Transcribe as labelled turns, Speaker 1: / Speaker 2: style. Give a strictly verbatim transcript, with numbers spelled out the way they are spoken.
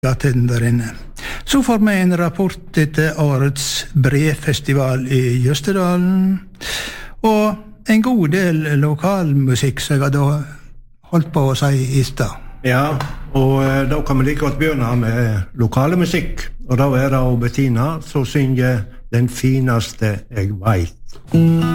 Speaker 1: gaten der inne. Så får vi en rapport etter årets brefestival i Jøstedalen, og en god del lokalmusikk, som jeg hadde holdt på å si i sted.
Speaker 2: Ja, og eh, da kan vi like godt begynne med lokale musikk, og da er det Bettina som synger Den fineste jeg vet.